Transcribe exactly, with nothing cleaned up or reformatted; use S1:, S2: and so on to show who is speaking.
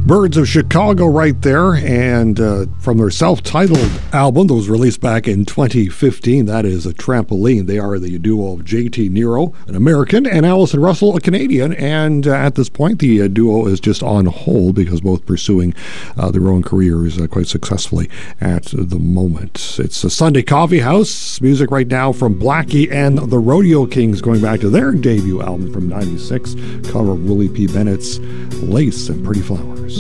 S1: Birds of Chicago right there, and uh, from their self-titled album that was released back in twenty fifteen, that is A Trampoline. They are the duo of J T Nero, an American, and Allison Russell, a Canadian, and uh, at this point the uh, duo is just on hold because both pursuing uh, their own careers uh, quite successfully at the moment. It's a Sunday Coffee House. Music right now from Blackie and the Rodeo Kings, going back to their debut album from ninety-six, cover of Willie P. Bennett's Lace and Pretty Flowers.